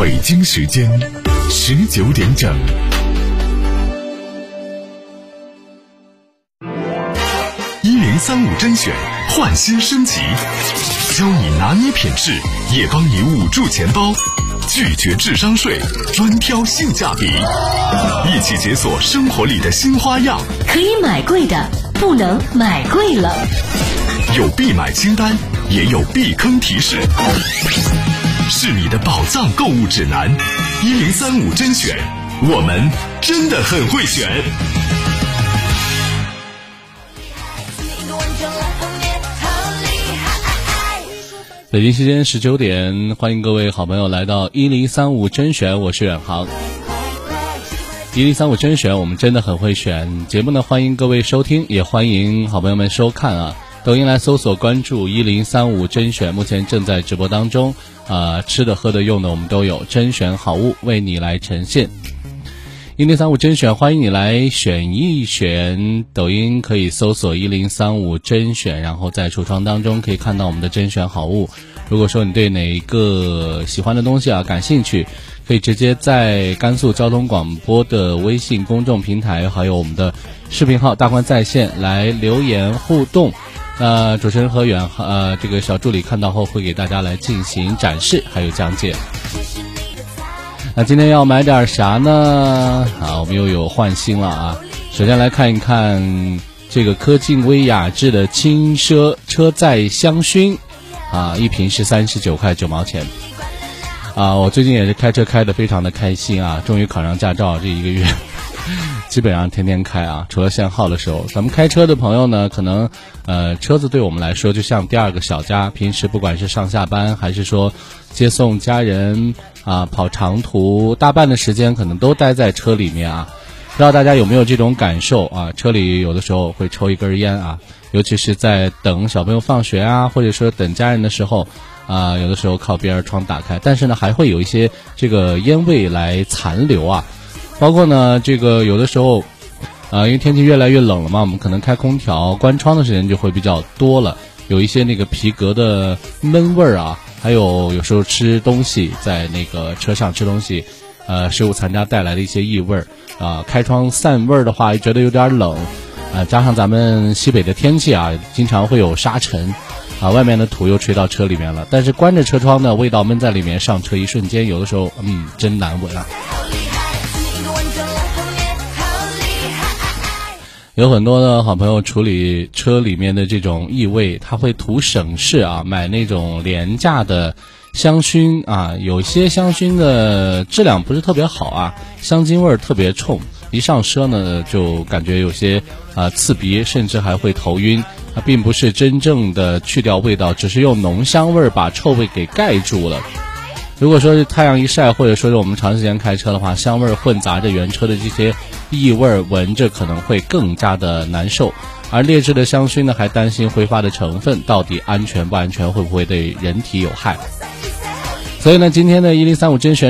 北京时间19点整。1035甄选焕新升级，教你拿捏品质，也帮你捂住钱包，拒绝智商税，专挑性价比，一起解锁生活里的新花样。 可以买贵的，不能买贵了。 有必买清单，也有避坑提示，是你的宝藏购物指南。1035甄选，我们真的很会选。 北京时间19点，欢迎各位好朋友来到1035甄选，我是远航。1035甄选，我们真的很会选。节目呢，欢迎各位收听，也欢迎好朋友们收看啊。抖音来搜索关注1035甄选，目前正在直播当中，吃的喝的用的我们都有，甄选好物为你来呈现。1035甄选，欢迎你来选一选。抖音可以搜索1035甄选，然后在橱窗当中可以看到我们的甄选好物。如果说你对哪一个喜欢的东西感兴趣，可以直接在甘肃交通广播的微信公众平台，还有我们的视频号大观在线来留言互动。主持人何远这个小助理看到后会给大家来进行展示还有讲解。那今天要买点啥呢？我们又有换新了啊！首先来看一看这个科劲威雅致的轻奢车载香薰一瓶是39块9毛钱我最近也是开车开得非常的开心终于考上驾照，这一个月基本上天天开除了限号的时候。咱们开车的朋友呢，可能车子对我们来说就像第二个小家，平时不管是上下班还是说接送家人跑长途，大半的时间可能都待在车里面不知道大家有没有这种感受车里有的时候会抽一根烟尤其是在等小朋友放学或者说等家人的时候有的时候靠边窗打开，但是呢还会有一些这个烟味来残留包括呢这个有的时候因为天气越来越冷了嘛，我们可能开空调关窗的时间就会比较多了，有一些那个皮革的闷味还有时候吃东西在那个车上吃东西食物残渣带来的一些异味开窗散味的话觉得有点冷加上咱们西北的天气经常会有沙尘外面的土又吹到车里面了，但是关着车窗呢，味道闷在里面，上车一瞬间有的时候真难闻有很多的好朋友处理车里面的这种异味，他会图省事买那种廉价的香薰有些香薰的质量不是特别好香精味特别冲，一上车呢就感觉有些刺鼻，甚至还会头晕并不是真正的去掉味道，只是用浓香味把臭味给盖住了。如果说是太阳一晒，或者说是我们长时间开车的话，香味混杂着原车的这些异味，闻着可能会更加的难受。而劣质的香薰呢，还担心挥发的成分到底安全不安全，会不会对人体有害。所以呢，今天的1035甄选